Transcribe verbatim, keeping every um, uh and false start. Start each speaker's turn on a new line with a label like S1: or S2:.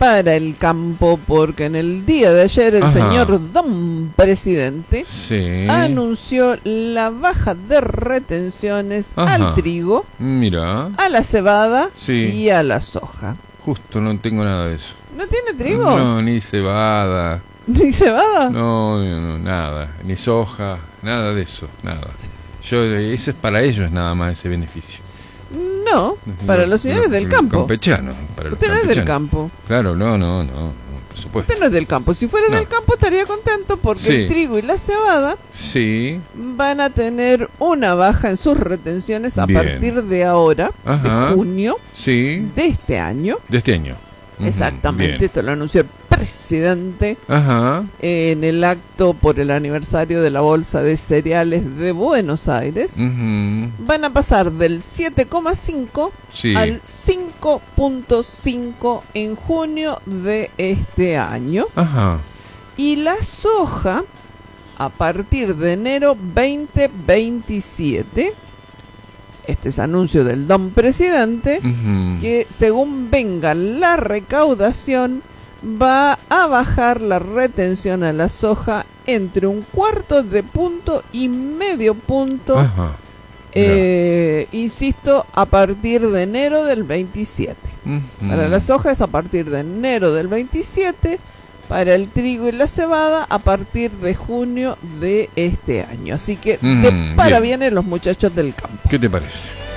S1: para el campo, porque en el día de ayer el
S2: Ajá.
S1: señor Don Presidente
S2: Sí.
S1: anunció la baja de retenciones
S2: Ajá.
S1: al trigo,
S2: Mira,
S1: a la cebada
S2: Sí.
S1: y a la soja.
S2: justo no tengo nada de eso.
S1: ¿No tiene trigo?
S2: No, ni cebada.
S1: ¿Ni cebada?
S2: No, no, no, nada. Ni soja, nada de eso, nada. Yo, ese es para ellos nada más ese beneficio.
S1: No, para
S2: No,
S1: los señores
S2: no,
S1: del
S2: los
S1: campo.
S2: Campechanos, para los
S1: Usted no es del
S2: campechanos.
S1: campo.
S2: Claro, no, no, no, no, por supuesto.
S1: Usted no es del campo. Si fuera
S2: No.
S1: del campo estaría contento porque
S2: Sí.
S1: el trigo y la cebada
S2: Sí,
S1: van a tener una baja en sus retenciones a
S2: Bien.
S1: partir de ahora,
S2: Ajá.
S1: de junio
S2: sí,
S1: de este año.
S2: de este año. Ujú,
S1: Exactamente,
S2: bien.
S1: esto lo anunció el presidente
S2: Ajá,
S1: en el acto por el aniversario de la Bolsa de Cereales de Buenos Aires.
S2: ujú,
S1: Van a pasar del siete coma cinco
S2: sí,
S1: al cinco punto cinco en junio de este año.
S2: ajá,
S1: Y la soja, a partir de enero veinte veintisiete, este es anuncio del don presidente,
S2: ujú,
S1: que según venga la recaudación, va a bajar la retención a la soja entre un cuarto de punto y medio punto,
S2: ajá,
S1: eh, insisto, a partir de enero del veintisiete.
S2: ujú.
S1: Para la soja es a partir de enero del veintisiete, para el trigo y la cebada a partir de junio de este año. Así que
S2: Mm,
S1: de para
S2: bien.
S1: vienen los muchachos del campo.
S2: ¿Qué te parece?